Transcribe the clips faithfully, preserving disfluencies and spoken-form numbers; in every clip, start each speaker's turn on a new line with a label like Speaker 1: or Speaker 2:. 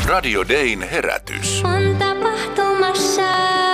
Speaker 1: Radio Dayn herätys.
Speaker 2: On tapahtumassa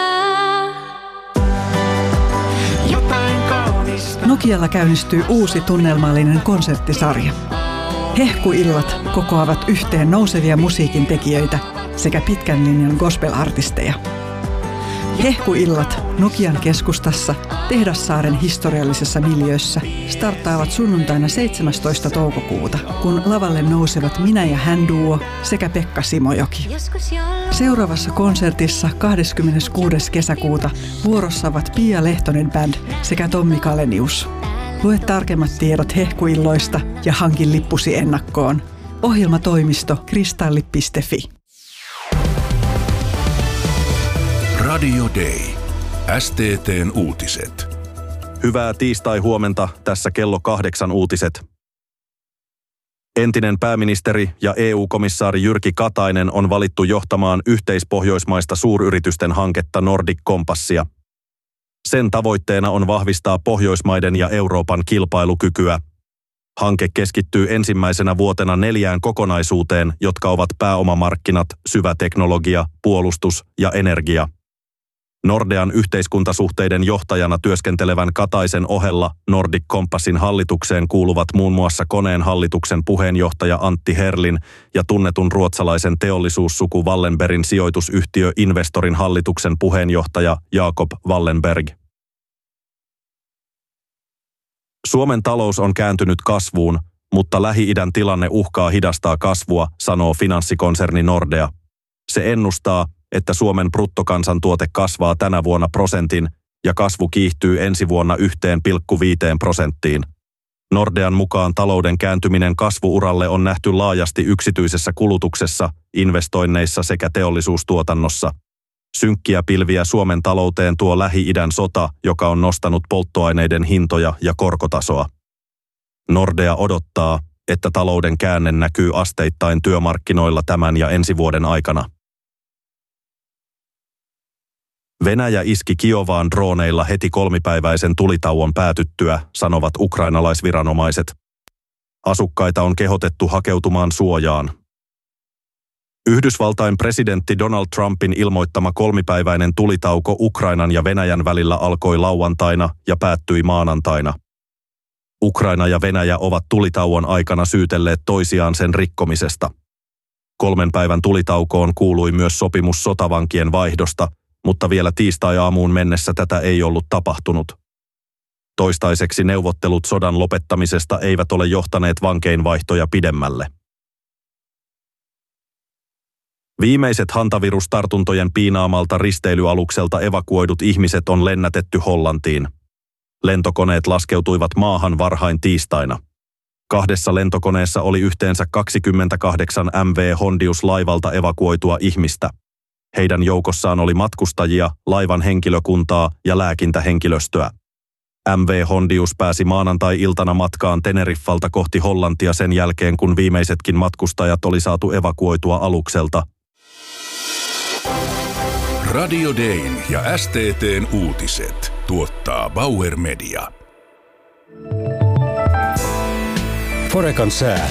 Speaker 2: jotain kaunista.
Speaker 3: Nokialla käynnistyy uusi tunnelmallinen konserttisarja. Hehkuillat kokoavat yhteen nousevia musiikin tekijöitä sekä pitkän linjan gospel-artisteja. Hehkuillat Nokian keskustassa Tehdassaaren historiallisessa miljöössä starttaavat sunnuntaina seitsemästoista toukokuuta, kun lavalle nousevat Minä ja hän duo sekä Pekka Simojoki. Seuraavassa konsertissa kahdeskymmeneskuudes kesäkuuta vuorossa ovat Pia Lehtonen Band sekä Tommi Kalenius. Lue tarkemmat tiedot hehkuilloista ja hankin lippusi ennakkoon. Ohjelmatoimisto kristalli piste fi.
Speaker 1: Radio Day. S T T:n uutiset.
Speaker 4: Hyvää tiistai-huomenta, tässä kello kahdeksan uutiset. Entinen pääministeri ja E U-komissaari Jyrki Katainen on valittu johtamaan yhteispohjoismaista suuryritysten hanketta Nordic Compassia. Sen tavoitteena on vahvistaa Pohjoismaiden ja Euroopan kilpailukykyä. Hanke keskittyy ensimmäisenä vuotena neljään kokonaisuuteen, jotka ovat pääomamarkkinat, syvä teknologia, puolustus ja energia. Nordean yhteiskuntasuhteiden johtajana työskentelevän Kataisen ohella Nordic Compassin hallitukseen kuuluvat muun muassa Koneen hallituksen puheenjohtaja Antti Herlin ja tunnetun ruotsalaisen teollisuussuku Wallenbergin sijoitusyhtiö Investorin hallituksen puheenjohtaja Jakob Wallenberg. Suomen talous on kääntynyt kasvuun, mutta Lähi-idän tilanne uhkaa hidastaa kasvua, sanoo finanssikonserni Nordea. Se ennustaa, että Suomen bruttokansantuote kasvaa tänä vuonna prosentin ja kasvu kiihtyy ensi vuonna yhteen pilkku viiteen prosenttiin. Nordean mukaan talouden kääntyminen kasvuuralle on nähty laajasti yksityisessä kulutuksessa, investoinneissa sekä teollisuustuotannossa. Synkkiä pilviä Suomen talouteen tuo Lähi-idän sota, joka on nostanut polttoaineiden hintoja ja korkotasoa. Nordea odottaa, että talouden käänne näkyy asteittain työmarkkinoilla tämän ja ensi vuoden aikana. Venäjä iski Kiovaan drooneilla heti kolmipäiväisen tulitauon päätyttyä, sanovat ukrainalaisviranomaiset. Asukkaita on kehotettu hakeutumaan suojaan. Yhdysvaltain presidentti Donald Trumpin ilmoittama kolmipäiväinen tulitauko Ukrainan ja Venäjän välillä alkoi lauantaina ja päättyi maanantaina. Ukraina ja Venäjä ovat tulitauon aikana syytelleet toisiaan sen rikkomisesta. Kolmen päivän tulitaukoon kuului myös sopimus sotavankien vaihdosta, mutta vielä tiistai-aamuun mennessä tätä ei ollut tapahtunut. Toistaiseksi neuvottelut sodan lopettamisesta eivät ole johtaneet vankeinvaihtoja pidemmälle. Viimeiset hantavirustartuntojen piinaamalta risteilyalukselta evakuoidut ihmiset on lennätetty Hollantiin. Lentokoneet laskeutuivat maahan varhain tiistaina. Kahdessa lentokoneessa oli yhteensä kaksikymmentäkahdeksan M V Hondius-laivalta evakuoitua ihmistä. Heidän joukossaan oli matkustajia, laivan henkilökuntaa ja lääkintähenkilöstöä. M V Hondius pääsi maanantai-iltana matkaan Teneriffalta kohti Hollantia sen jälkeen, kun viimeisetkin matkustajat oli saatu evakuoitua alukselta.
Speaker 1: Radio Dayn ja S T T:n uutiset tuottaa Bauer Media.
Speaker 5: Forekan sää.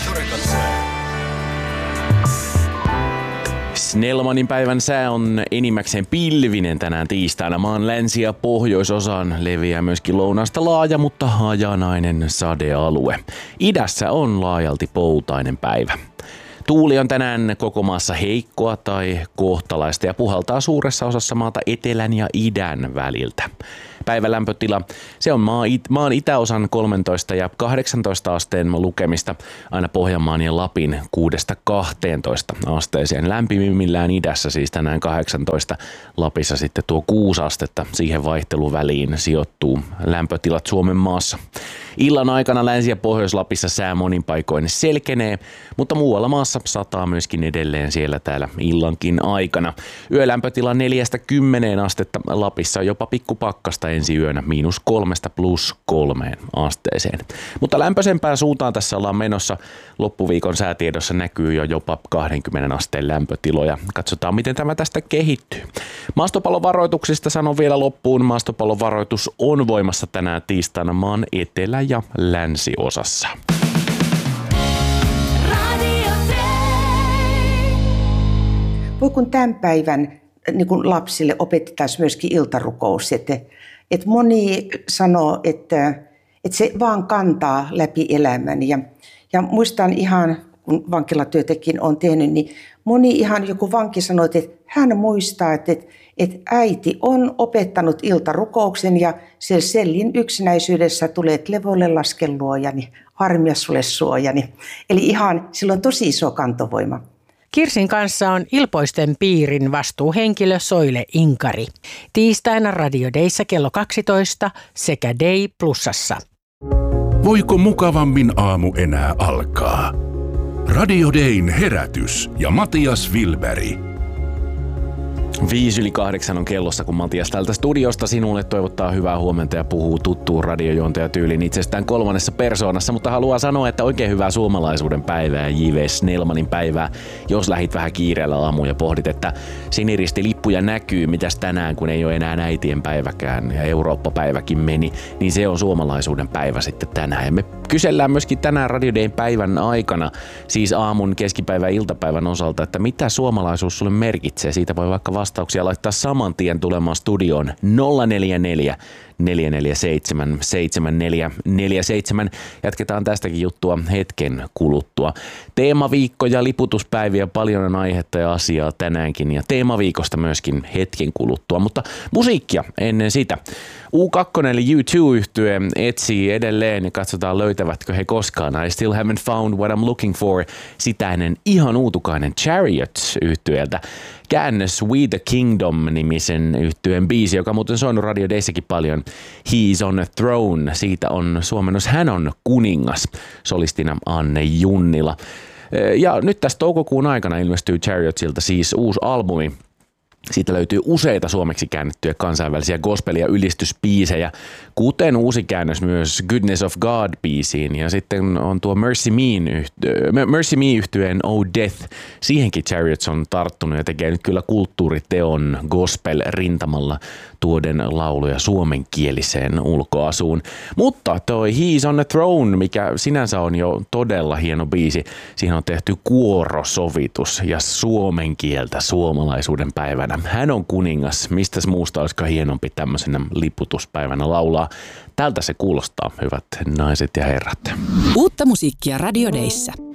Speaker 6: Snellmanin päivän sää on enimmäkseen pilvinen tänään tiistaina. Maan länsi- ja pohjoisosaan leviää myöskin lounasta laaja, mutta hajanainen sadealue. Idässä on laajalti poutainen päivä. Tuuli on tänään koko maassa heikkoa tai kohtalaista ja puhaltaa suuressa osassa maata etelän ja idän väliltä. Päivän lämpötila, se on maan, it, maan itäosan kolmetoista ja kahdeksantoista asteen lukemista aina Pohjanmaan ja Lapin kuudesta kahteentoista asteeseen. Lämpimimmillään idässä siis tänään kahdeksantoista, Lapissa sitten tuo kuusi astetta. Siihen vaihteluväliin sijoittuu lämpötilat Suomen maassa. Illan aikana Länsi- ja Pohjois-Lapissa sää monin paikoin selkenee, mutta muualla maassa sataa myöskin edelleen siellä täällä illankin aikana. Yölämpötila neljästä kymmeneen astetta, Lapissa jopa pikkupakkasta ensi yönä miinus kolmesta plus kolmeen asteeseen. Mutta lämpöisempään suuntaan tässä ollaan menossa. Loppuviikon säätiedossa näkyy jo jopa kaksikymmentä asteen lämpötiloja. Katsotaan, miten tämä tästä kehittyy. Maastopallovaroituksista sanon vielä loppuun. Maastopallovaroitus on voimassa tänään tiistaina maan etelä- ja länsiosassa.
Speaker 2: Radio Day.
Speaker 7: voi kun tämän päivän niin kun lapsille opetettaisiin myöskin iltarukous. Että, että moni sanoo, että, että se vaan kantaa läpi elämän. Ja, ja muistan ihan, kun vankilatyötäkin on tehnyt, niin moni ihan joku vanki sanoi, että hän muistaa, että, että äiti on opettanut iltarukouksen ja siellä sellin yksinäisyydessä tulee, että levolle laske luojani, armia sulle suojani. Eli ihan sillä on tosi iso kantovoima.
Speaker 8: Kirsin kanssa on Ilpoisten piirin vastuuhenkilö Soile Inkari. Tiistaina Radio Dayssä kello kaksitoista sekä Day Plusassa.
Speaker 1: Voiko mukavammin aamu enää alkaa? Radio Dayn herätys ja Matias Wilberg.
Speaker 6: Viisi yli kahdeksan on kellossa, kun Matias täältä studiosta sinulle toivottaa hyvää huomenta ja puhuu tuttuun radiojuontajatyyliin itsestään kolmannessa persoonassa, mutta haluaa sanoa, että oikein hyvää suomalaisuuden päivää, J V Snellmanin päivää, jos lähit vähän kiireellä aamuun ja pohdit, että siniristilippuja näkyy, mitäs tänään, kun ei ole enää äitien päiväkään ja Eurooppa-päiväkin meni, niin se on suomalaisuuden päivä sitten tänään. Ja me kysellään myöskin tänään Radio Dayn päivän aikana, siis aamun, keskipäivän ja iltapäivän osalta, että mitä suomalaisuus sulle merkitsee. Siitä voi vaikka vastauksia laittaa saman tien tulemaan studioon nolla neljä neljä neljä neljä seitsemän seitsemän neljä neljä seitsemän. Jatketaan tästäkin juttua hetken kuluttua. Teemaviikko ja liputuspäiviä, paljon on aihetta ja asiaa tänäänkin ja teemaviikosta myöskin hetken kuluttua, mutta musiikkia ennen sitä. U kaksi eli U kaksi-yhtye etsii edelleen ja katsotaan löytävätkö he koskaan. I still haven't found what I'm looking for. Sitä ennen ihan uutukainen Chariots-yhtyeeltä. Käännös We the Kingdom-nimisen yhtyeen biisi, joka muuten soinut Radio Dayssäkin paljon. He's on a throne. Siitä on suomennos Hän on kuningas. Solistina Anne Junnila. Ja nyt tässä toukokuun aikana ilmestyy Chariotsilta siis uusi albumi. Siitä löytyy useita suomeksi käännettyjä kansainvälisiä gospel- ja ylistysbiisejä, kuten uusi käännös myös Goodness of God-biisiin. Ja sitten on tuo Mercy Me, Mercy Me-yhtyeen Oh Death. Siihenkin Chariots on tarttunut ja tekee nyt kyllä kulttuuriteon gospel-rintamalla tuoden lauluja suomenkieliseen ulkoasuun. Mutta toi He's on a Throne, mikä sinänsä on jo todella hieno biisi, siihen on tehty kuorosovitus ja suomen kieltä suomalaisuuden päivänä. Hän on kuningas. Mistäs muusta olisikaan hienompi tämmöisenä liputuspäivänä laulaa. Tältä se kuulostaa, hyvät naiset ja herrat.
Speaker 9: Uutta musiikkia Radio Dayssä.